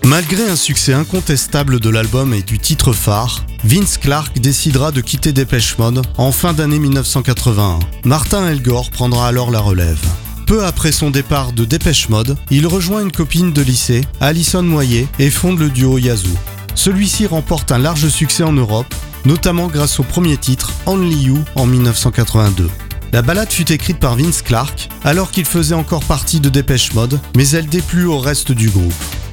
Malgré un succès incontestable de l'album et du titre phare, Vince Clarke décidera de quitter Depeche Mode en fin d'année 1981. Martin Elgort prendra alors la relève. Peu après son départ de Depeche Mode, il rejoint une copine de lycée, Alison Moyet, et fonde le duo Yazoo. Celui-ci remporte un large succès en Europe, notamment grâce au premier titre, Only You, en 1982. La ballade fut écrite par Vince Clarke, alors qu'il faisait encore partie de Depeche Mode, mais elle déplut au reste du groupe.